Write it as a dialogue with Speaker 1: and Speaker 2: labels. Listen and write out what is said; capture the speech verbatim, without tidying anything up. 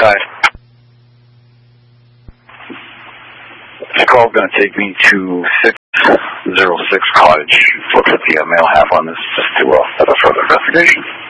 Speaker 1: Guys. This call is going to take me to six oh six Cottage. Look at the uh, male half on this just to uh, set up further investigation.